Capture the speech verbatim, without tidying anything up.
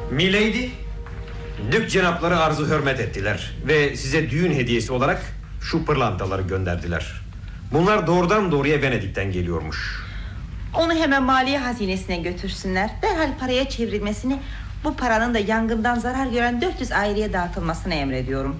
Milady, Dük cenapları arzu hürmet ettiler ve size düğün hediyesi olarak şu pırlantaları gönderdiler. Bunlar doğrudan doğruya Venedik'ten geliyormuş. Onu hemen maliye hazinesine götürsünler. Derhal paraya çevrilmesini, bu paranın da yangından zarar gören dört yüz aileye dağıtılmasını emrediyorum.